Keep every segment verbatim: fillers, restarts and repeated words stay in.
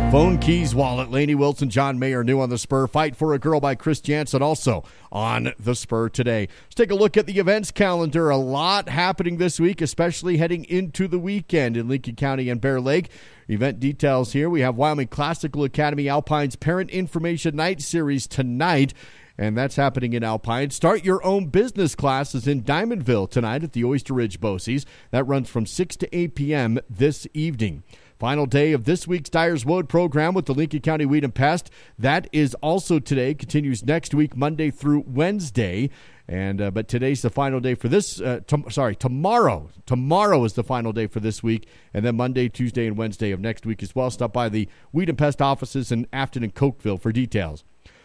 Phone, Keys, Wallet, Lainey Wilson, John Mayer, new on the Spur. Fight for a Girl by Chris Jansen, also on the Spur today. Let's take a look at the events calendar. A lot happening this week, especially heading into the weekend in Lincoln County and Bear Lake. Event details here. We have Wyoming Classical Academy Alpine's Parent Information Night Series tonight, and that's happening in Alpine. Start Your Own Business classes in Diamondville tonight at the Oyster Ridge BOCES. That runs from six to eight p.m. this evening. Final day of this week's Dyers Wood program with the Lincoln County Weed and Pest. That is also today. Continues next week, Monday through Wednesday. And uh, but today's the final day for this. Uh, t- sorry, tomorrow. Tomorrow is the final day for this week, and then Monday, Tuesday, and Wednesday of next week as well. Stop by the Weed and Pest offices in Afton and Cokeville for details.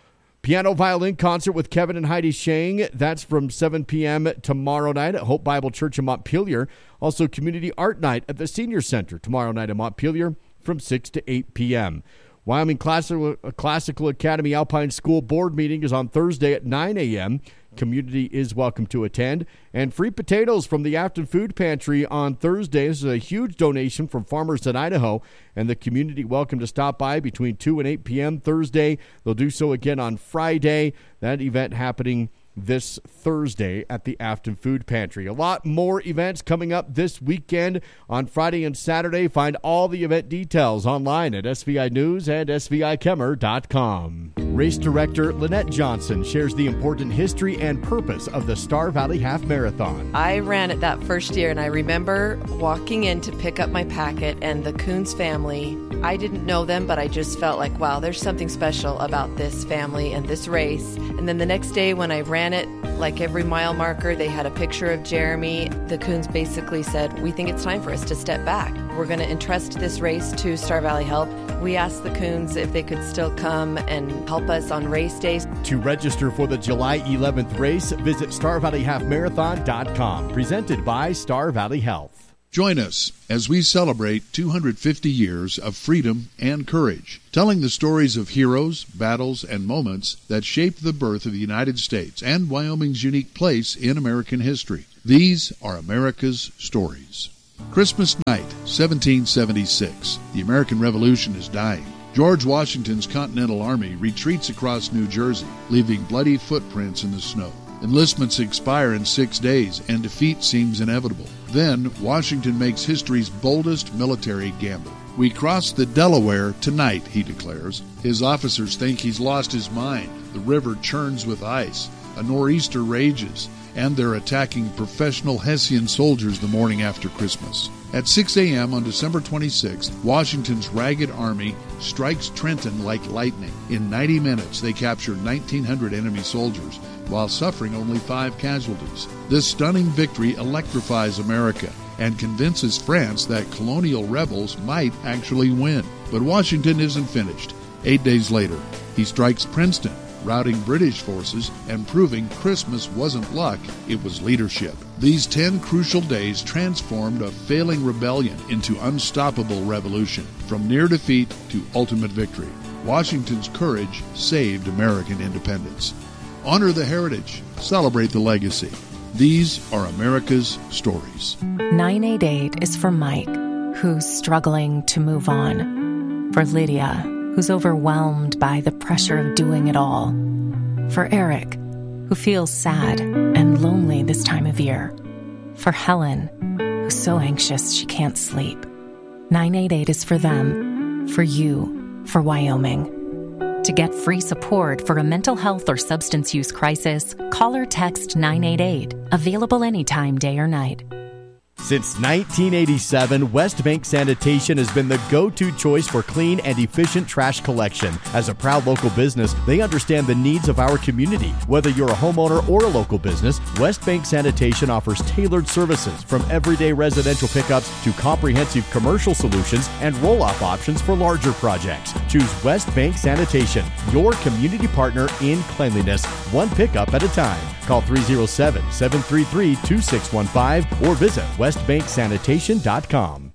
Piano violin concert with Kevin and Heidi Shang. That's from seven p.m. tomorrow night at Hope Bible Church in Montpelier. Also, community art night at the Senior Center tomorrow night in Montpelier from six to eight p.m. Wyoming Classical, Classical Academy Alpine School Board meeting is on Thursday at nine a.m. Community is welcome to attend. And free potatoes from the Afton Food Pantry on Thursday. This is a huge donation from farmers in Idaho, and the community welcome to stop by between two and eight p.m. Thursday. They'll do so again on Friday. That event happening this Thursday at the Afton Food Pantry. A lot more events coming up this weekend on Friday and Saturday. Find all the event details online at S V I News and S V I Kemmer dot com. Race director Lynette Johnson shares the important history and purpose of the Star Valley Half Marathon. I ran it that first year, and I remember walking in to pick up my packet, and the Coons family, I didn't know them, but I just felt like, wow, there's something special about this family and this race. And then the next day when I ran it, like every mile marker, they had a picture of Jeremy. The Coons basically said, we think it's time for us to step back. We're going to entrust this race to Star Valley Health. We asked the Coons if they could still come and help us on race days. To register for the July eleventh race, visit star valley half marathon dot com. Presented by Star Valley Health. Join us as we celebrate two hundred fifty years of freedom and courage, telling the stories of heroes, battles, and moments that shaped the birth of the United States and Wyoming's unique place in American history. These are America's stories. Christmas night, seventeen seventy-six. The American Revolution is dying. George Washington's Continental Army retreats across New Jersey, leaving bloody footprints in the snow. Enlistments expire in six days, and defeat seems inevitable. Then, Washington makes history's boldest military gamble. We cross the Delaware tonight, he declares. His officers think he's lost his mind. The river churns with ice. A nor'easter rages, and they're attacking professional Hessian soldiers the morning after Christmas. At six a.m. on December twenty-sixth, Washington's ragged army strikes Trenton like lightning. In ninety minutes, they capture nineteen hundred enemy soldiers, while suffering only five casualties. This stunning victory electrifies America and convinces France that colonial rebels might actually win. But Washington isn't finished. Eight days later, he strikes Princeton, routing British forces and proving Christmas wasn't luck, it was leadership. These ten crucial days transformed a failing rebellion into unstoppable revolution, from near defeat to ultimate victory. Washington's courage saved American independence. Honor the heritage, celebrate the legacy. These are America's stories. nine eight eight is for Mike, who's struggling to move on. For Lydia, who's overwhelmed by the pressure of doing it all. For Eric, who feels sad and lonely this time of year. For Helen, who's so anxious she can't sleep. nine eight eight is for them, for you, for Wyoming. To get free support for a mental health or substance use crisis, call or text nine eight eight. Available anytime, day or night. Since nineteen eighty-seven, West Bank Sanitation has been the go-to choice for clean and efficient trash collection. As a proud local business, they understand the needs of our community. Whether you're a homeowner or a local business, West Bank Sanitation offers tailored services from everyday residential pickups to comprehensive commercial solutions and roll-off options for larger projects. Choose West Bank Sanitation, your community partner in cleanliness, one pickup at a time. Call three oh seven, seven three three, two six one five or visit west bank sanitation dot com.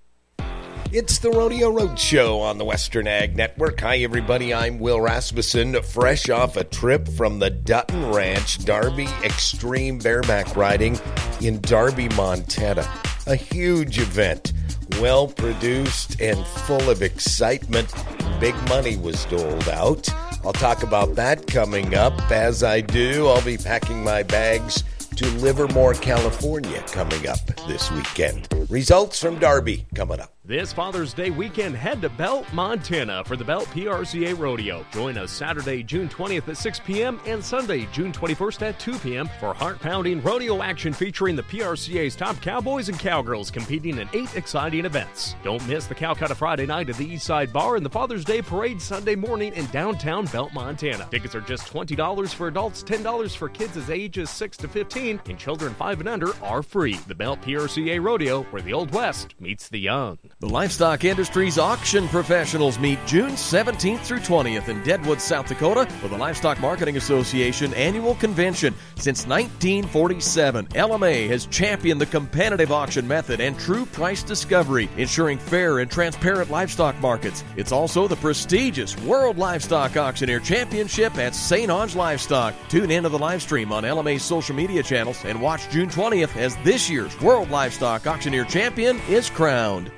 It's the Rodeo Roadshow on the Western Ag Network. Hi, everybody. I'm Will Rasmussen, fresh off a trip from the Dutton Ranch Darby Extreme Bareback Riding in Darby, Montana. A huge event, well produced and full of excitement. big money was doled out. I'll talk about that coming up. As I do, I'll be packing my bags to Livermore, California coming up this weekend. Results from Darby coming up. This Father's Day weekend, head to Belt, Montana for the Belt P R C A Rodeo. Join us Saturday, June twentieth at six p.m. and Sunday, June twenty-first at two p.m. for heart-pounding rodeo action featuring the P R C A's top cowboys and cowgirls competing in eight exciting events. Don't miss the Calcutta Friday night at the Eastside Bar and the Father's Day Parade Sunday morning in downtown Belt, Montana. Tickets are just twenty dollars for adults, ten dollars for kids as ages six to fifteen, and children five and under are free. The Belt P R C A Rodeo, where the Old West meets the young. The livestock industry's auction professionals meet June seventeenth through twentieth in Deadwood, South Dakota for the Livestock Marketing Association Annual Convention. Since nineteen forty-seven, L M A has championed the competitive auction method and true price discovery, ensuring fair and transparent livestock markets. It's also the prestigious World Livestock Auctioneer Championship at Saint Onge Livestock. Tune into the live stream on L M A's social media channels and watch June twentieth as this year's World Livestock Auctioneer Champion is crowned.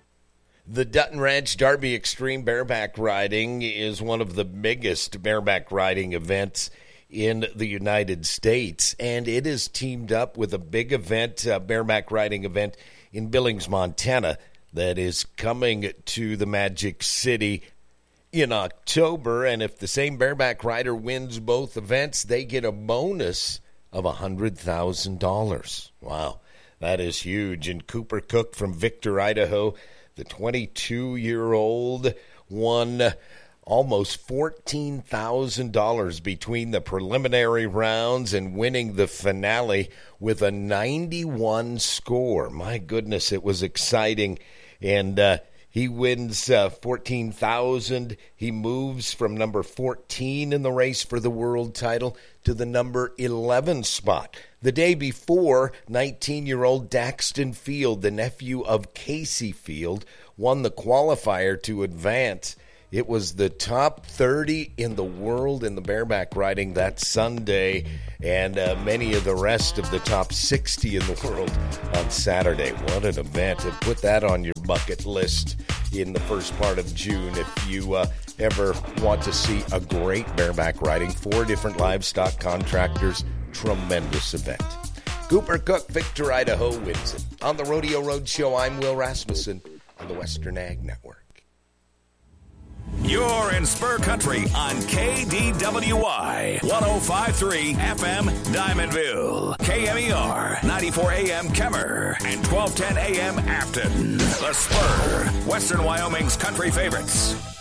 The Dutton Ranch Darby Extreme Bareback Riding is one of the biggest bareback riding events in the United States, and it is teamed up with a big event, a bareback riding event in Billings, Montana, that is coming to the Magic City in October. And if the same bareback rider wins both events, they get a bonus of one hundred thousand dollars. Wow, that is huge. And Cooper Cook from Victor, Idaho, the twenty-two-year-old, won almost fourteen thousand dollars between the preliminary rounds and winning the finale with a ninety-one score. My goodness, it was exciting. And uh, he wins uh, fourteen thousand dollars. He moves from number fourteen in the race for the world title to the number eleven spot. The day before, nineteen-year-old Daxton Field, the nephew of Casey Field, won the qualifier to advance. It was the top thirty in the world in the bareback riding that Sunday, and uh, many of the rest of the top sixty in the world on Saturday. What an event. And put that on your bucket list in the first part of June if you uh, ever want to see a great bareback riding. Four different livestock contractors. Tremendous event. Cooper Cook, Victor, Idaho wins it. On the Rodeo Roadshow, I'm Will Rasmussen on the Western Ag Network. You're in Spur Country on K D W I one oh five point three F M Diamondville, K M E R ninety-four A M Kemmer, and twelve ten A M Afton. The Spur, Western Wyoming's country favorites.